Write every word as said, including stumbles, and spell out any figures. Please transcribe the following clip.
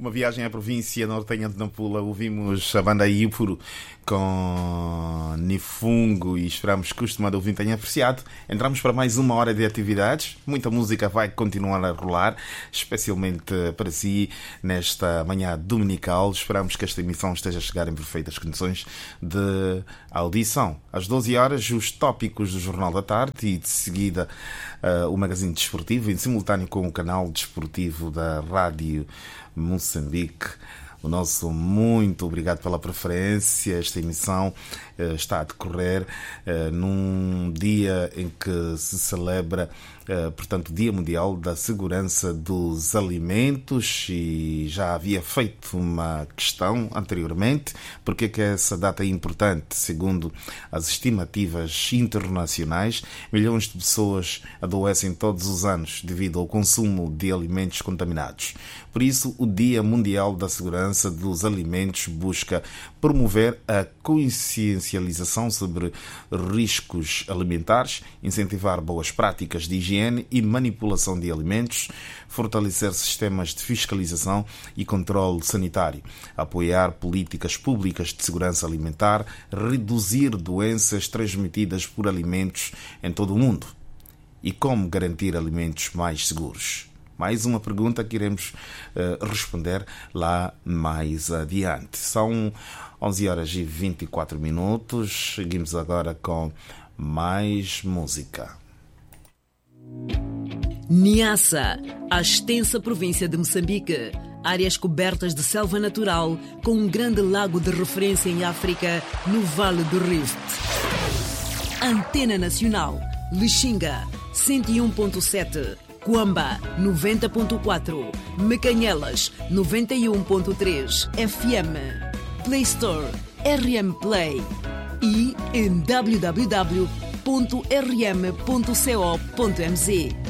Uma viagem à província nortenha de Nampula. Ouvimos a banda Iupuru com Nifungo e esperamos que o estimado ouvinte tenha apreciado. Entramos para mais uma hora de atividades. Muita música vai continuar a rolar, especialmente para si nesta manhã dominical. Esperamos que esta emissão esteja a chegar em perfeitas condições de audição. Às doze horas, os tópicos do Jornal da Tarde e de seguida uh, o magazine desportivo em simultâneo com o canal desportivo da Rádio Moçambique. O nosso muito obrigado pela preferência. Esta emissão uh, está a decorrer uh, num dia em que se celebra, uh, portanto, o Dia Mundial da Segurança dos Alimentos, e já havia feito uma questão anteriormente. Porque é que essa data é importante? Segundo as estimativas internacionais, milhões de pessoas adoecem todos os anos devido ao consumo de alimentos contaminados. Por isso, o Dia Mundial da Segurança dos Alimentos busca promover a consciencialização sobre riscos alimentares, incentivar boas práticas de higiene e manipulação de alimentos, fortalecer sistemas de fiscalização e controle sanitário, apoiar políticas públicas de segurança alimentar, reduzir doenças transmitidas por alimentos em todo o mundo e como garantir alimentos mais seguros. Mais uma pergunta que iremos uh, responder lá mais adiante. São onze horas e vinte e quatro minutos. Seguimos agora com mais música. Niassa, a extensa província de Moçambique. Áreas cobertas de selva natural com um grande lago de referência em África, no Vale do Rift. Antena Nacional, Lixinga, cento e um ponto sete. Cuamba, noventa ponto quatro, Mecanhelas, noventa e um ponto três, F M, Play Store, R M Play e em w w w ponto r m ponto co ponto m z.